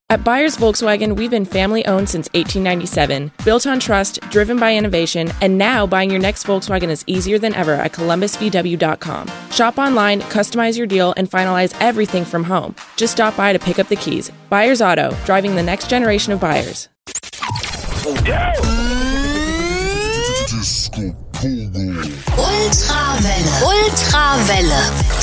At Buyers Volkswagen, we've been family-owned since 1897, built on trust, driven by innovation, and now buying your next Volkswagen is easier than ever at columbusvw.com. Shop online, customize your deal, and finalize everything from home. Just stop by to pick up the keys. Buyers Auto, driving the next generation of buyers. Ultrawelle.